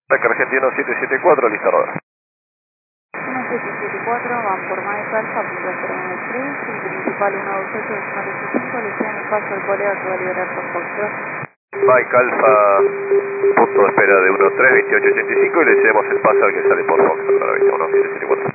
Ataque argentino 774, lista rodar. 1774, van por Mike Alfa, punto 013, el principal 128-85, le quedan el paso al colega que va a liberar por Foxtrot. Mike Alfa, punto de espera de 132885 y le cedemos el paso al que sale por Fox, para la 21774.